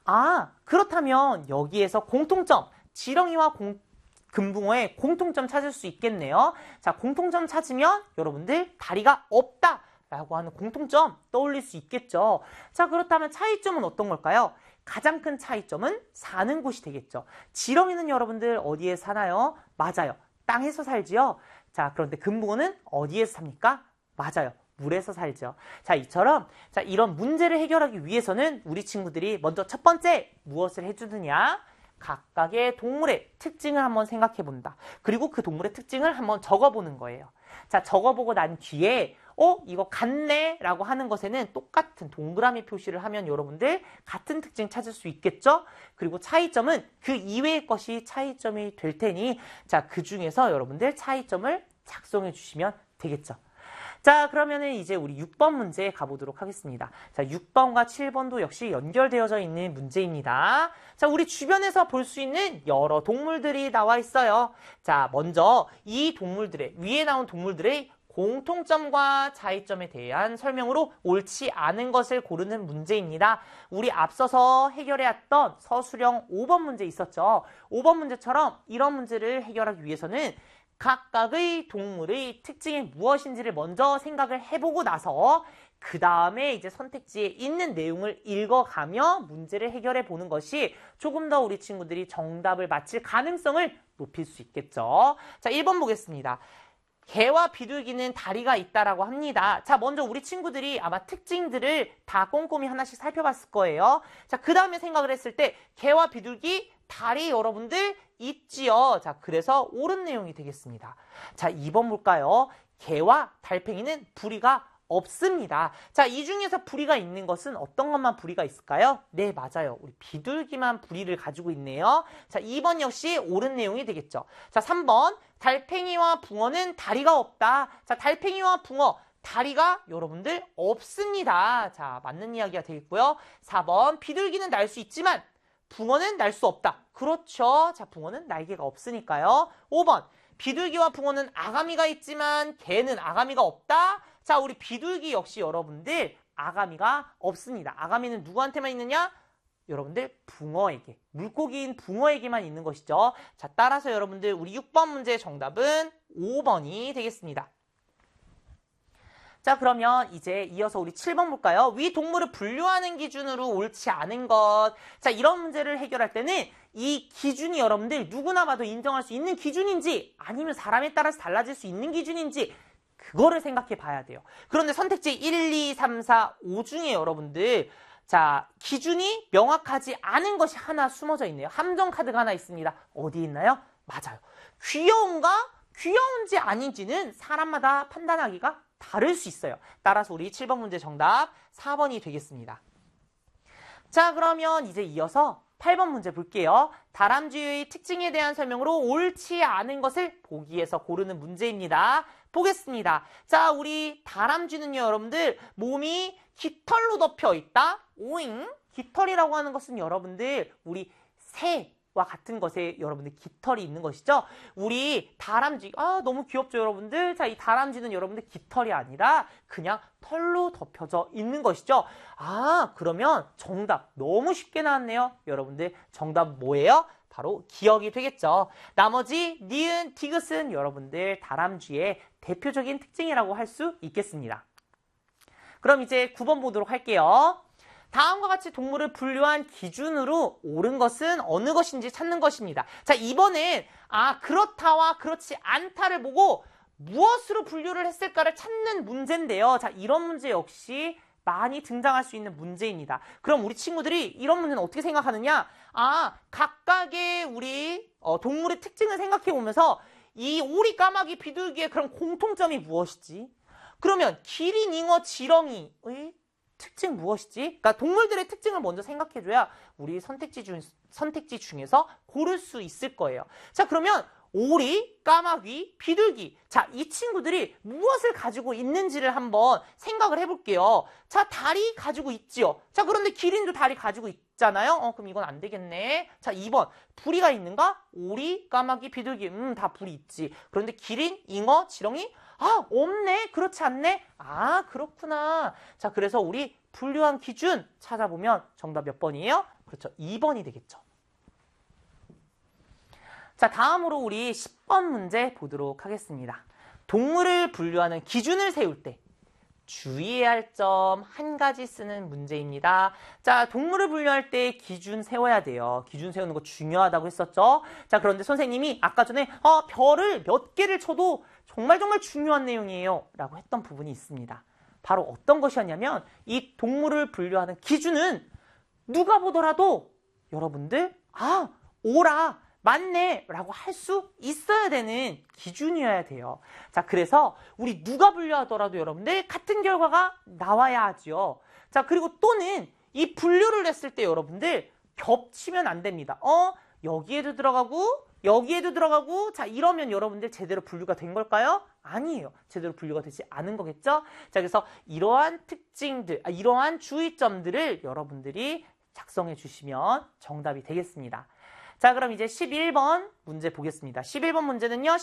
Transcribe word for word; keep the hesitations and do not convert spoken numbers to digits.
아, 그렇다면 여기에서 공통점, 지렁이와 공, 금붕어의 공통점 찾을 수 있겠네요. 자, 공통점 찾으면 여러분들 다리가 없다 라고 하는 공통점 떠올릴 수 있겠죠. 자, 그렇다면 차이점은 어떤 걸까요? 가장 큰 차이점은 사는 곳이 되겠죠. 지렁이는 여러분들 어디에 사나요? 맞아요. 땅에서 살지요. 자, 그런데 금붕어는 어디에서 삽니까? 맞아요. 물에서 살죠. 자, 이처럼 자, 이런 문제를 해결하기 위해서는 우리 친구들이 먼저 첫 번째 무엇을 해주느냐? 각각의 동물의 특징을 한번 생각해 본다. 그리고 그 동물의 특징을 한번 적어보는 거예요. 자, 적어보고 난 뒤에 어? 이거 같네? 라고 하는 것에는 똑같은 동그라미 표시를 하면 여러분들 같은 특징 찾을 수 있겠죠? 그리고 차이점은 그 이외의 것이 차이점이 될 테니 자, 그 중에서 여러분들 차이점을 작성해 주시면 되겠죠. 자, 그러면은 이제 우리 육 번 문제 가보도록 하겠습니다. 자, 육 번과 칠 번도 역시 연결되어져 있는 문제입니다. 자, 우리 주변에서 볼 수 있는 여러 동물들이 나와 있어요. 자, 먼저 이 동물들의, 위에 나온 동물들의 공통점과 차이점에 대한 설명으로 옳지 않은 것을 고르는 문제입니다. 우리 앞서서 해결해왔던 서술형 오 번 문제 있었죠. 오 번 문제처럼 이런 문제를 해결하기 위해서는 각각의 동물의 특징이 무엇인지를 먼저 생각을 해보고 나서 그 다음에 이제 선택지에 있는 내용을 읽어가며 문제를 해결해 보는 것이 조금 더 우리 친구들이 정답을 맞힐 가능성을 높일 수 있겠죠. 자, 일 번 보겠습니다. 개와 비둘기는 다리가 있다라고 합니다. 자, 먼저 우리 친구들이 아마 특징들을 다 꼼꼼히 하나씩 살펴봤을 거예요. 자, 그 다음에 생각을 했을 때 개와 비둘기 다리 여러분들 있지요. 자, 그래서 옳은 내용이 되겠습니다. 자, 이 번 볼까요? 개와 달팽이는 부리가 없습니다. 자, 이 중에서 부리가 있는 것은 어떤 것만 부리가 있을까요? 네, 맞아요. 우리 비둘기만 부리를 가지고 있네요. 자, 이 번 역시 옳은 내용이 되겠죠. 자, 삼 번 달팽이와 붕어는 다리가 없다. 자, 달팽이와 붕어 다리가 여러분들 없습니다. 자, 맞는 이야기가 되겠고요. 사 번 비둘기는 날 수 있지만 붕어는 날 수 없다. 그렇죠. 자, 붕어는 날개가 없으니까요. 오 번 비둘기와 붕어는 아가미가 있지만 개는 아가미가 없다. 자, 우리 비둘기 역시 여러분들 아가미가 없습니다. 아가미는 누구한테만 있느냐? 여러분들 붕어에게, 물고기인 붕어에게만 있는 것이죠. 자, 따라서 여러분들 우리 육 번 문제의 정답은 오 번이 되겠습니다. 자, 그러면 이제 이어서 우리 칠 번 볼까요? 위 동물을 분류하는 기준으로 옳지 않은 것. 자, 이런 문제를 해결할 때는 이 기준이 여러분들 누구나 봐도 인정할 수 있는 기준인지 아니면 사람에 따라서 달라질 수 있는 기준인지 그거를 생각해 봐야 돼요. 그런데 선택지 일, 이, 삼, 사, 오 중에 여러분들 자, 기준이 명확하지 않은 것이 하나 숨어져 있네요. 함정 카드가 하나 있습니다. 어디 있나요? 맞아요. 귀여운가? 귀여운지 아닌지는 사람마다 판단하기가 다를 수 있어요. 따라서 우리 칠 번 문제 정답 사 번이 되겠습니다. 자, 그러면 이제 이어서 팔 번 문제 볼게요. 다람쥐의 특징에 대한 설명으로 옳지 않은 것을 보기에서 고르는 문제입니다. 보겠습니다. 자, 우리 다람쥐는요, 여러분들 몸이 깃털로 덮여 있다. 오잉? 깃털이라고 하는 것은 여러분들 우리 새와 같은 것에 여러분들 깃털이 있는 것이죠. 우리 다람쥐, 아, 너무 귀엽죠, 여러분들? 자, 이 다람쥐는 여러분들 깃털이 아니라 그냥 털로 덮여져 있는 것이죠. 아, 그러면 정답 너무 쉽게 나왔네요. 여러분들 정답 뭐예요? 바로 기억이 되겠죠. 나머지 니은, 디귿은 여러분들 다람쥐의 대표적인 특징이라고 할 수 있겠습니다. 그럼 이제 구 번 보도록 할게요. 다음과 같이 동물을 분류한 기준으로 옳은 것은 어느 것인지 찾는 것입니다. 자, 이번엔 아, 그렇다와 그렇지 않다를 보고 무엇으로 분류를 했을까를 찾는 문제인데요. 자, 이런 문제 역시 많이 등장할 수 있는 문제입니다. 그럼 우리 친구들이 이런 문제는 어떻게 생각하느냐? 아, 각각의 우리 어, 동물의 특징을 생각해 보면서 이 오리, 까마귀, 비둘기의 그런 공통점이 무엇이지? 그러면 기린, 잉어, 지렁이의 특징 무엇이지? 그러니까 동물들의 특징을 먼저 생각해줘야 우리 선택지 중, 선택지 중에서 고를 수 있을 거예요. 자, 그러면 오리, 까마귀, 비둘기. 자, 이 친구들이 무엇을 가지고 있는지를 한번 생각을 해볼게요. 자, 다리 가지고 있지요. 자, 그런데 기린도 다리 가지고 있잖아요. 어, 그럼 이건 안 되겠네. 자, 이 번. 부리가 있는가? 오리, 까마귀, 비둘기. 음, 다 부리 있지. 그런데 기린, 잉어, 지렁이? 아, 없네? 그렇지 않네? 아, 그렇구나. 자, 그래서 우리 분류한 기준 찾아보면 정답 몇 번이에요? 그렇죠. 이 번이 되겠죠. 자, 다음으로 우리 십 번 문제 보도록 하겠습니다. 동물을 분류하는 기준을 세울 때 주의해야 할 점 한 가지 쓰는 문제입니다. 자, 동물을 분류할 때 기준 세워야 돼요. 기준 세우는 거 중요하다고 했었죠. 자, 그런데 선생님이 아까 전에 어, 별을 몇 개를 쳐도 정말 정말 중요한 내용이에요 라고 했던 부분이 있습니다. 바로 어떤 것이었냐면 이 동물을 분류하는 기준은 누가 보더라도 여러분들 아, 오라, 맞네 라고 할 수 있어야 되는 기준이어야 돼요. 자, 그래서 우리 누가 분류하더라도 여러분들 같은 결과가 나와야 하죠. 자, 그리고 또는 이 분류를 했을 때 여러분들 겹치면 안 됩니다. 어? 여기에도 들어가고 여기에도 들어가고 자, 이러면 여러분들 제대로 분류가 된 걸까요? 아니에요. 제대로 분류가 되지 않은 거겠죠? 자, 그래서 이러한 특징들, 아, 이러한 주의점들을 여러분들이 작성해 주시면 정답이 되겠습니다. 자, 그럼 이제 십일 번 문제 보겠습니다. 십일 번 문제는요.